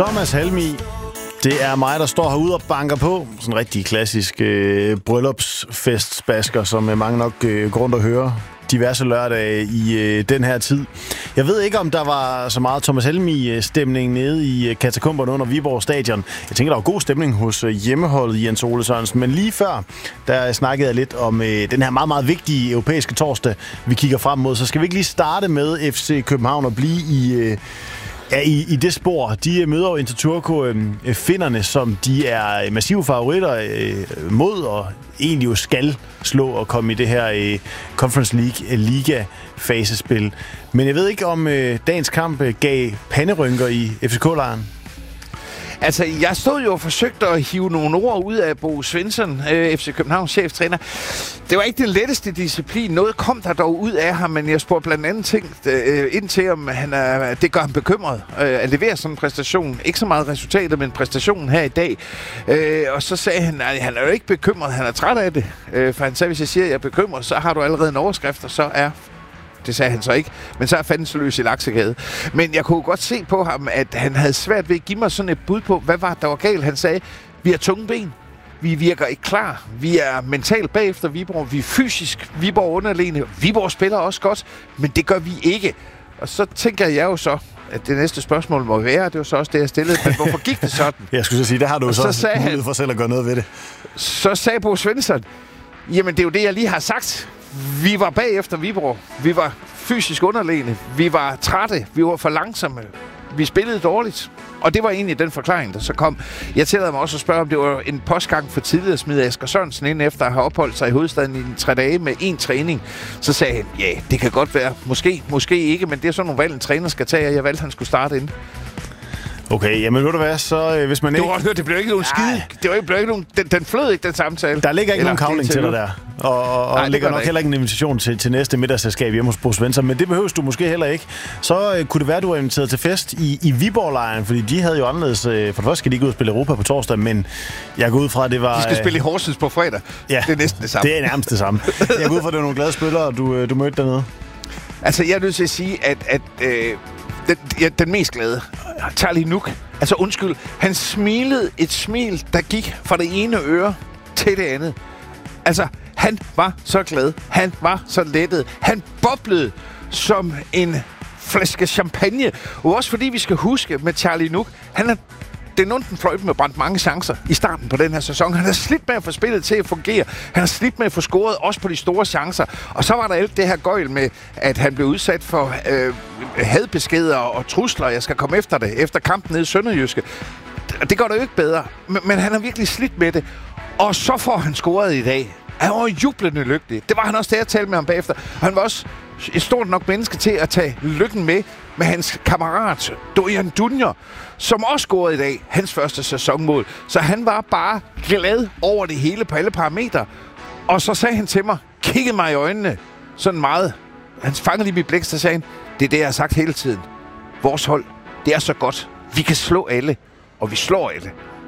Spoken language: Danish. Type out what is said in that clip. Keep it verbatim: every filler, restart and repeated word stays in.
Thomas Helmig. Det er mig, der står herude og banker på. Sådan en rigtig klassisk øh, bryllupsfestbasker, som mange nok øh, grund at høre diverse lørdage i øh, den her tid. Jeg ved ikke, om der var så meget Thomas Helmig-stemning nede i katakomberne under Viborg Stadion. Jeg tænker, der var god stemning hos hjemmeholdet Jens Ole Sørensen. Men lige før, der snakkede jeg lidt om øh, den her meget, meget vigtige europæiske torsdag, vi kigger frem mod. Så skal vi ikke lige starte med F C København og blive i... Øh, Ja, i, i det spor. De møder jo Interturco øh, finderne, som de er massive favoritter øh, mod, og egentlig jo skal slå og komme i det her øh, Conference League Liga-fasespil. Men jeg ved ikke, om øh, dagens kamp øh, gav panderynker i F C K-lejren. Altså, jeg stod jo og forsøgte at hive nogle ord ud af Bo Svensson, øh, F C Københavns cheftræner. Det var ikke den letteste disciplin. Noget kom der dog ud af ham, men jeg spurgte blandt andet ting øh, ind til, om han er, det gør ham bekymret øh, at levere sådan en præstation. Ikke så meget resultatet, men præstationen her i dag. Øh, og så sagde han, at han er jo ikke bekymret, han er træt af det. Øh, for han sagde, hvis jeg siger, at jeg er bekymret, så har du allerede en overskrift, og så er... Det sagde han så ikke, men så er fanden så løs i Laksegade. Men jeg kunne godt se på ham, at han havde svært ved at give mig sådan et bud på, hvad var der var galt. Han sagde, vi har tunge ben, vi virker ikke klar, vi er mentalt bagefter Viborg, vi er fysisk Viborg underlegne, Viborg spiller også godt, men det gør vi ikke. Og så tænker jeg jo så, at det næste spørgsmål må være, det var så også det, jeg stillede, men hvorfor gik det sådan? Jeg skulle så sige, der har du og så, så mulighed han, for selv at gøre noget ved det. Så sagde Bo Svensson, jamen det er jo det, jeg lige har sagt. Vi var bagefter Viborg. Vi var fysisk underlegne. Vi var trætte. Vi var for langsomme. Vi spillede dårligt. Og det var egentlig den forklaring, der så kom. Jeg tillader mig også at spørge, om det var en postgang for tidligere at smide Asger Sørensen ind efter at have opholdt sig i hovedstaden i tre dage med én træning. Så sagde han, ja, det kan godt være. Måske, måske ikke, men det er sådan nogle valg, en træner skal tage, og jeg valgte, at han skulle starte ind. Okay, jamen ved du hvad, så øh, hvis man ikke... Du har hørt, det blev ikke nogen skide. Det var ikke, blev ikke nogen, den, den flød ikke, den samtale. Der ligger ikke Eller, nogen kavling til dig der. Og, og Nej, ligger nok heller ikke en invitation til, til næste middagsselskab hjemme hos Bo Svensson, men det behøves du måske heller ikke. Så øh, kunne det være, at du var inviteret til fest i, i Viborg-lejren, fordi de havde jo anderledes... Øh, for det første skal de ikke ud og spille Europa på torsdag, men jeg går ud fra, at det var... De skal spille i Horsens på fredag. Ja, det er næsten det samme. Det er nærmest det samme. Jeg går ud fra, at det var nogle glade spillere, du, du mødte dernede. Altså, jeg er nødt til at sige, at... at øh, den, ja, den mest glade, Charlie Nuk. Altså undskyld, han smilede et smil, der gik fra det ene øre til det andet. Altså, han var så glad. Han var så lettet. Han boblede som en flaske champagne. Og også fordi vi skal huske med Charlie Nuk, han er det er nogen, den fløjt med brændt mange chancer i starten på den her sæson. Han har slidt med at få spillet til at fungere. Han har slidt med at få scoret også på de store chancer. Og så var der alt det her gøjl med, at han blev udsat for øh, hadbeskeder og trusler. Jeg skal komme efter det. Efter kampen nede i Sønderjyske. Det går da jo ikke bedre. Men, men han har virkelig slidt med det. Og så får han scoret i dag. Han var jublende lykkelig. Det var han også, da jeg talte med ham bagefter. Han var også et stort nok menneske til at tage lykken med med hans kammerat Dorian Dunjer, som også scorede i dag hans første sæsonmål. Så han var bare glad over det hele på alle parametre. Og så sagde han til mig, kiggede mig i øjnene, sådan meget. Han fangede lige mit blik, så sagde han, det er det, jeg har sagt hele tiden. Vores hold, det er så godt. Vi kan slå alle, og vi slår alle.